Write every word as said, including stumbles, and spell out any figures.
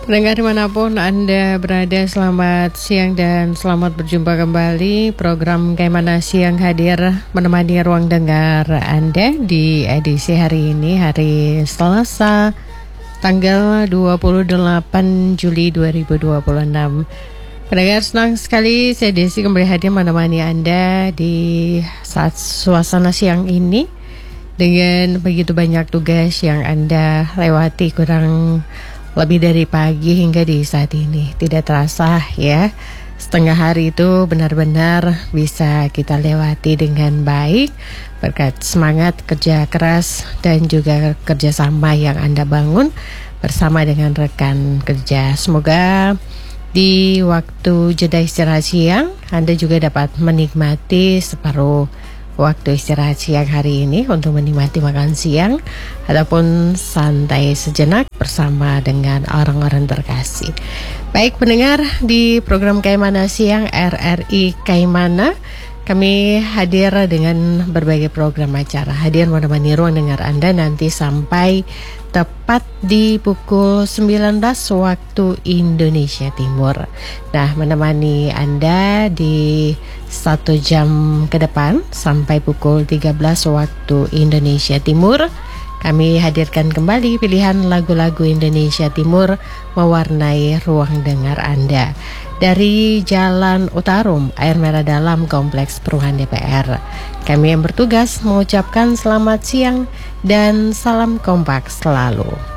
Pendengar dimanapun Anda berada, selamat siang dan selamat berjumpa kembali. Program Kaimana Siang hadir menemani ruang dengar Anda di edisi hari ini, hari Selasa, tanggal dua puluh delapan Juli dua ribu dua puluh enam. Pendengar, senang sekali saya Desi kembali hadir menemani Anda di saat suasana siang ini dengan begitu banyak tugas yang Anda lewati kurang lebih dari pagi hingga di saat ini. Tidak terasa ya, setengah hari itu benar-benar bisa kita lewati dengan baik berkat semangat kerja keras dan juga kerjasama yang Anda bangun bersama dengan rekan kerja. Semoga di waktu jeda istirahat siang Anda juga dapat menikmati separuh waktu istirahat siang hari ini untuk menikmati makan siang ataupun santai sejenak bersama dengan orang-orang terkasih. Baik pendengar, di program Kaimana Siang R R I Kaimana, kami hadir dengan berbagai program acara, hadir menemani ruang dengar Anda nanti sampai tepat di pukul sembilan belas waktu Indonesia Timur. Nah, menemani Anda di satu jam ke depan sampai pukul tiga belas waktu Indonesia Timur, kami hadirkan kembali pilihan lagu-lagu Indonesia Timur mewarnai ruang dengar Anda dari Jalan Utarum, Air Merah Dalam, Kompleks Perumahan D P R. Kami yang bertugas mengucapkan selamat siang dan salam kompak selalu.